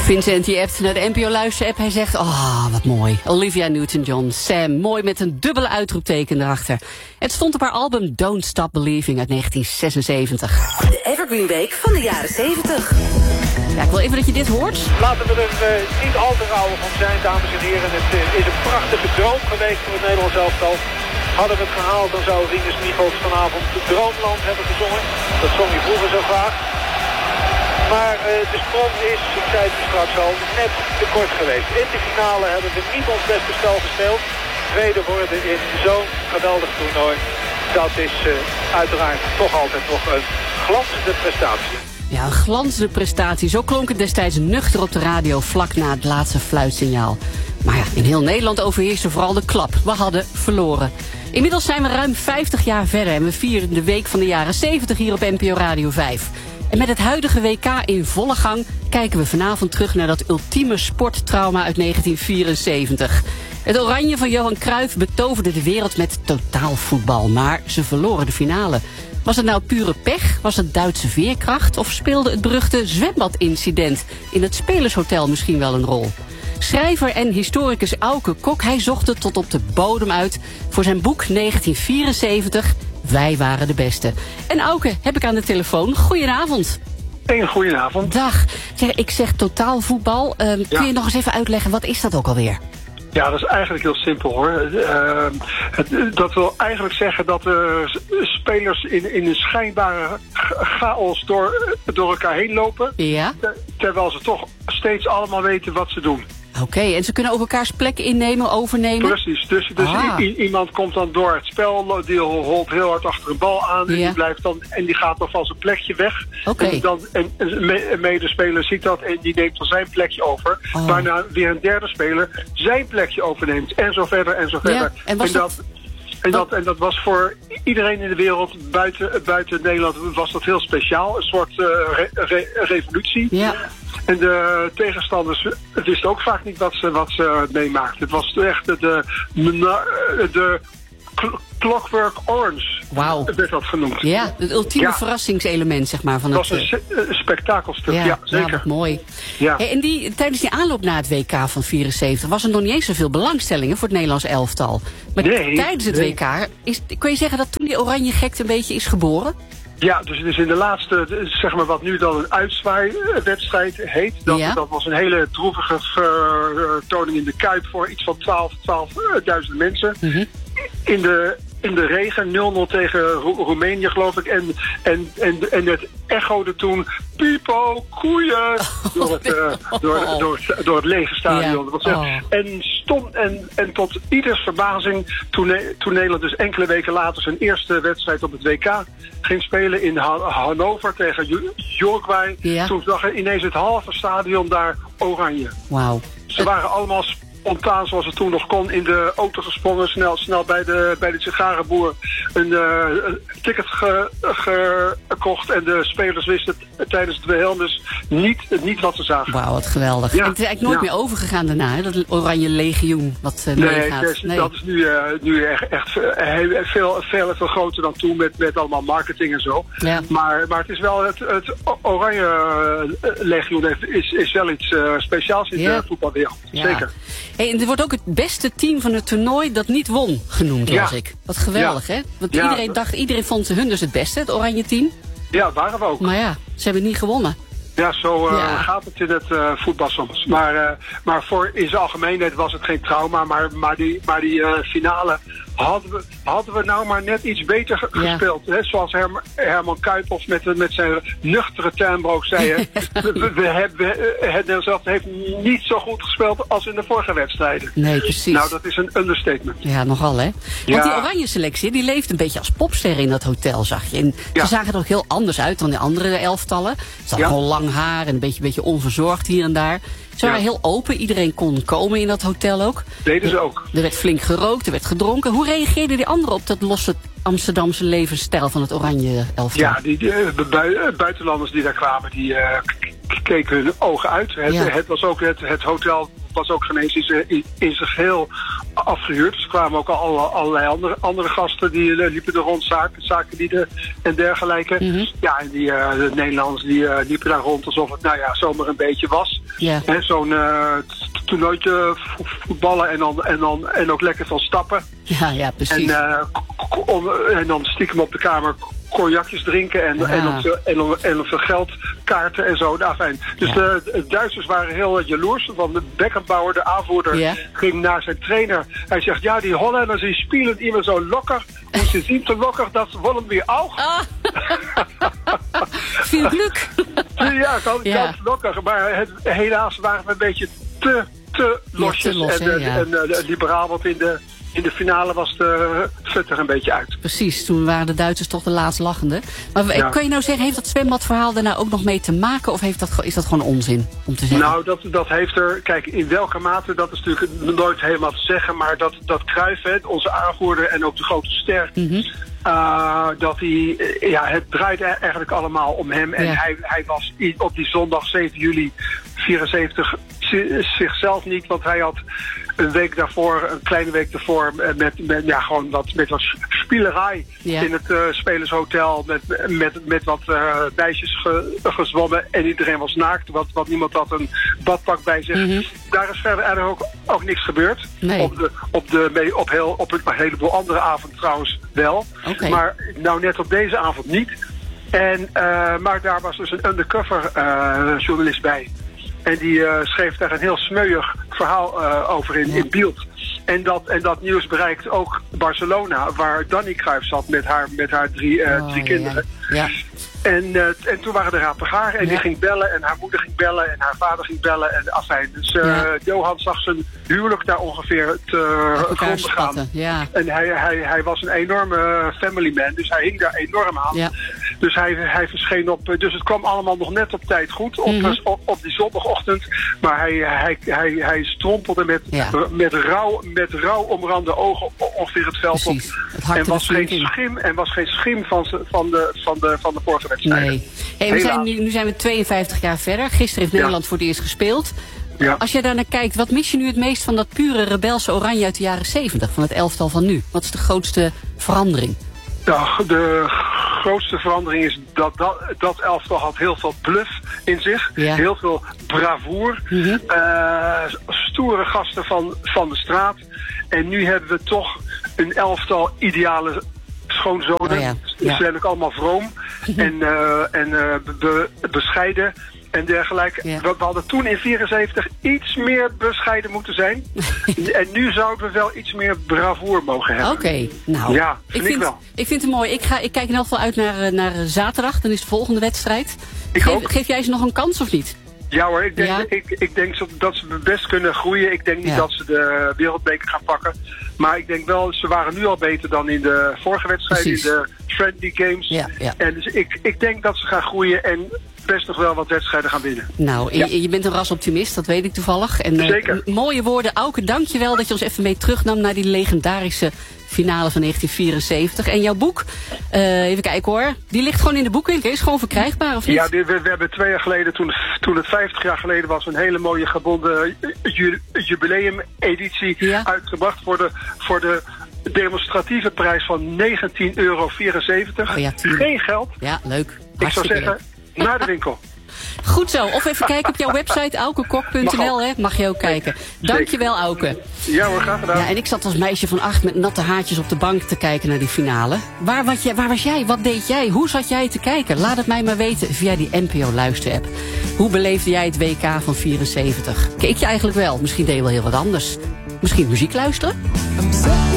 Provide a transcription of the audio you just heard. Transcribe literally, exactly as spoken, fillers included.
Vincent die appt naar de N P O Luister-app. Hij zegt, oh, wat mooi. Olivia Newton-John, Sam, mooi met een dubbele uitroepteken erachter. Het stond op haar album Don't Stop Believing uit negentien zesenzeventig. De Evergreen Week van de jaren zeventig. Ja, ik wil even dat je dit hoort. Laten we er uh, niet al te rauw van zijn, dames en heren. Het uh, is een prachtige droom geweest voor het Nederlands elftal. Hadden we het gehaald, dan zou Rinus Michels vanavond Droomland hebben gezongen. Dat zong hij vroeger zo graag. Maar uh, de sprong is, ik zei het straks al, net te kort geweest. In de finale hebben we niet ons beste spel gespeeld. Tweede worden in zo'n geweldig toernooi. Dat is uh, uiteraard toch altijd nog een glanzende prestatie. Ja, een glanzende prestatie. Zo klonk het destijds nuchter op de radio vlak na het laatste fluitsignaal. Maar ja, in heel Nederland overheerste vooral de klap. We hadden verloren. Inmiddels zijn we ruim vijftig jaar verder en we vieren de week van de jaren zeventig hier op N P O Radio vijf. En met het huidige W K in volle gang kijken we vanavond terug naar dat ultieme sporttrauma uit negentien vierenzeventig. Het oranje van Johan Cruijff betoverde de wereld met totaalvoetbal, maar ze verloren de finale. Was het nou pure pech? Was het Duitse veerkracht? Of speelde het beruchte zwembadincident in het Spelershotel misschien wel een rol? Schrijver en historicus Auke Kok, hij zocht het tot op de bodem uit voor zijn boek negentien vierenzeventig... Wij waren de beste. En Auke heb ik aan de telefoon. Goedenavond. Een goedenavond. Dag. Zeg, ik zeg totaalvoetbal. Uh, ja. Kun je nog eens even uitleggen, wat is dat ook alweer? Ja, dat is eigenlijk heel simpel hoor. Uh, het, dat wil eigenlijk zeggen dat de uh, spelers in, in een schijnbare chaos door, door elkaar heen lopen. Ja. Terwijl ze toch steeds allemaal weten wat ze doen. Oké, okay, en ze kunnen ook elkaars plek innemen, overnemen? Precies, dus, dus ah. i- iemand komt dan door het spel, die holt heel hard achter een bal aan, ja. en, die blijft dan, en die gaat dan van zijn plekje weg. Okay. En, dan, en een medespeler ziet dat en die neemt dan zijn plekje over, oh. waarna weer een derde speler zijn plekje overneemt. En zo verder en zo verder. Ja, en was en dat, dat... En dat, en dat was voor iedereen in de wereld, buiten, buiten Nederland, was dat heel speciaal. Een soort uh, re- re- revolutie. Ja. En de tegenstanders wisten ook vaak niet wat ze, wat ze meemaakten. Het was echt de, de, de, de Clockwork Orange, Wauw. werd dat genoemd. Ja, het ultieme ja. verrassingselement, zeg maar. Van het het was een, een spektakelstuk, ja, ja zeker. Ja, wat mooi. Ja. Hey, en die, tijdens die aanloop naar het W K van vierenzeventig was er nog niet eens zoveel belangstellingen voor het Nederlands elftal. Maar nee, tijdens het nee. W K, is, kun je zeggen dat toen die oranje gekte een beetje is geboren? Ja, dus, dus in de laatste, zeg maar wat nu dan een uitzwaaiwedstrijd heet. Dat, ja. dat was een hele droevige vertoning in de Kuip voor iets van twaalf, twaalfduizend mensen. Mm-hmm. In de, in de regen, nul nul tegen Ro- Roemenië geloof ik. En, en, en, en het echode toen, Pipo, koeien, door het, uh, door, door, door het lege stadion. Ja. Dat was, oh. En stond, en, en tot ieders verbazing, toen, toen Nederland dus enkele weken later zijn eerste wedstrijd op het W K ging spelen in Han- Hannover tegen Uruguay. Ja. Toen zag je ineens het halve stadion daar oranje. Wauw. Ze waren allemaal spontaan, zoals het toen nog kon, in de auto gesprongen, snel, snel bij de, bij de sigarenboer een, uh, een ticket ge, gekocht en de spelers wisten t- tijdens het Wilhelmus niet, niet wat ze zagen. Wauw, wat geweldig. Ja. En het is eigenlijk nooit ja. meer overgegaan daarna, hè? Dat oranje legioen wat uh, nee, meegaat. Dus, nee, dat is nu, uh, nu echt, echt heel, veel, veel, veel groter dan toen met, met allemaal marketing en zo. Ja. Maar, maar het is wel, het, het oranje legioen is, is wel iets uh, speciaals in ja. de voetbalwereld. Ja. Zeker. Hey, en er wordt ook het beste team van het toernooi dat niet won genoemd, las ja. ik. Wat geweldig, ja. hè? Want ja. iedereen dacht, iedereen vond hun dus het beste, het oranje team. Ja, waren we ook. Maar ja, ze hebben niet gewonnen. Ja, zo uh, ja. gaat het in het uh, voetbal soms. Maar, uh, maar voor in zijn algemeenheid was het geen trauma, maar, maar die, maar die uh, finale hadden we, hadden we nou maar net iets beter ge- ja. gespeeld. Hè? Zoals Herm, Herman Kuipers met, met zijn nuchtere term ook zei. Hè? we, we, we hebben, het Nederlands heeft niet zo goed gespeeld als in de vorige wedstrijden. Nee, precies. Nou, dat is een understatement. Ja, nogal hè. Want ja. die oranje selectie, die leeft een beetje als popsterren in dat hotel, zag je. En ja. ze zagen er ook heel anders uit dan de andere elftallen. Ze hadden ja. gewoon lang haar en een beetje, beetje onverzorgd hier en daar. Ze waren ja. heel open, iedereen kon komen in dat hotel ook. Deden ze ook. Er werd flink gerookt, er werd gedronken. Hoe reageerden die anderen op dat losse Amsterdamse levensstijl van het oranje elftal? Ja, die, die bu- buitenlanders die daar kwamen, die uh, k- keken hun ogen uit. Het, ja. het was ook het, het hotel was ook geen eens in, in zijn geheel afgehuurd. Dus er kwamen ook al allerlei andere, andere gasten die uh, liepen er rond, zaken, zakenlieden en dergelijke. Mm-hmm. Ja, en die uh, de Nederlanders die uh, liepen daar rond alsof het nou ja, zomaar een beetje was. Yeah. He, zo'n uh, toernooitje voetballen en dan, en dan en ook lekker van stappen. Ja, ja, precies. En, uh, om, en dan stiekem op de kamer cognacjes drinken en, ja. en, op veel, en, op, en op veel geld kaarten en zo. Nou, fijn. Dus ja. de, de Duitsers waren heel jaloers, want de Beckenbauer, de aanvoerder, ja. ging naar zijn trainer. Hij zegt, ja, die Holländers die spelen immer zo lokker. En ze zien te lokker, dat willen we ook. Ah. Veel geluk. Ja, kan, ja. kan lokker. Maar het, helaas waren we een beetje te, te losjes. Ja, te los, en, he, ja. en uh, liberaal, want in de In de finale was de fut er een beetje uit. Precies, toen waren de Duitsers toch de laatst lachende. Maar ja. kan je nou zeggen, heeft dat zwembadverhaal daar nou ook nog mee te maken? Of heeft dat, is dat gewoon onzin om te zeggen? Nou, dat, dat heeft er... Kijk, in welke mate, dat is natuurlijk nooit helemaal te zeggen. Maar dat, dat Cruijff, hè, onze aanvoerder en ook de grote ster... Mm-hmm. Uh, dat hij... Ja, het draait eigenlijk allemaal om hem. En ja. hij, hij was op die zondag zeven juli vierenzeventig zichzelf niet. Want hij had een week daarvoor, een kleine week daarvoor, met, met, ja, gewoon wat, met wat spielerij ja. in het uh, spelershotel. Met, met, met wat uh, meisjes ge, gezwommen en iedereen was naakt. Wat, wat niemand had een badpak bij zich. Mm-hmm. Daar is verder eigenlijk ook, ook niks gebeurd. Nee. Op, de, op, de, op, heel, op een heleboel andere avond trouwens wel. Okay. Maar nou net op deze avond niet. En, uh, maar daar was dus een undercover uh, journalist bij. En die uh, schreef daar een heel smeuig verhaal uh, over in, in beeld. En dat, en dat nieuws bereikt ook Barcelona, waar Danny Cruijff zat met haar, met haar drie, uh, oh, drie kinderen. Ja. Ja. En, uh, en toen waren de rapen gaar en ja. die ging bellen en haar moeder ging bellen en haar vader ging bellen en afijn. Dus uh, ja. Johan zag zijn huwelijk daar ongeveer te gronden gaan. Ja. En hij, hij, hij was een enorme family man, dus hij hing daar enorm aan. Ja. Dus hij, hij verscheen op, dus het kwam allemaal nog net op tijd goed, op, mm-hmm. op, op die zondagochtend. Maar hij, hij, hij, hij strompelde met, ja. met, rouw, met rouw omrande ogen ongeveer het veld Precies. op. Het en was geen schim, en was geen schim van, van, de, van, de, van de vorige wedstrijd. Nee. Hey, we zijn nu, nu zijn we tweeënvijftig jaar verder. Gisteren heeft Nederland ja. voor het eerst gespeeld. Ja. Als jij daar naar kijkt, wat mis je nu het meest van dat pure rebelse oranje uit de jaren zeventig? Van het elftal van nu? Wat is de grootste verandering? Ja, de grootste verandering is dat, dat dat elftal had heel veel bluff in zich. Ja. Heel veel bravoer. Mm-hmm. Uh, stoere gasten van, van de straat. En nu hebben we toch een elftal ideale schoonzonen. Oh ja. Ja. Ze zijn ook allemaal vroom. Mm-hmm. En, uh, en uh, be, bescheiden. En dergelijke. Ja. We, we hadden toen in vierenzeventig iets meer bescheiden moeten zijn. En nu zouden we wel iets meer bravoer mogen hebben. Oké, okay, nou. Ja, vind ik, vind, ik wel. Ik vind het mooi. Ik, ga, ik kijk in elk geval uit naar, naar zaterdag. Dan is de volgende wedstrijd. Ik geef, ook. geef jij ze nog een kans of niet? Ja hoor, ik denk, ja. ik, ik denk dat ze best kunnen groeien. Ik denk niet ja. dat ze de wereldbeker gaan pakken. Maar ik denk wel, ze waren nu al beter dan in de vorige wedstrijd. Precies. In de friendly games. Ja, ja. En dus ik, ik denk dat ze gaan groeien en best nog wel wat wedstrijden gaan winnen. Nou, ja. je, je bent een rasoptimist, dat weet ik toevallig. En, Zeker. Uh, mooie woorden. Auke, dank je wel dat je ons even mee terugnam naar die legendarische finale van negentien vierenzeventig. En jouw boek, uh, even kijken hoor, die ligt gewoon in de boekwinkel. Is gewoon verkrijgbaar of niet? Ja, we, we hebben twee jaar geleden, toen, toen het vijftig jaar geleden was, een hele mooie gebonden ju, jubileum-editie ja. uitgebracht voor de, voor de demonstratieve prijs van negentien euro vierenzeventig. Oh ja, geen geld. Ja, leuk. Ik zou zeggen, naar de winkel. Goed zo. Of even kijken op jouw website, aukekok punt n l. Hè? Mag je ook kijken. Dankjewel, Auke. Ja hoor, graag gedaan. Ja, en ik zat als meisje van acht met natte haartjes op de bank te kijken naar die finale. Waar, wat je, waar was jij? Wat deed jij? Hoe zat jij te kijken? Laat het mij maar weten via die N P O luisterapp. Hoe beleefde jij het W K van vierenzeventig? Keek je eigenlijk wel? Misschien deed je wel heel wat anders. Misschien muziek luisteren?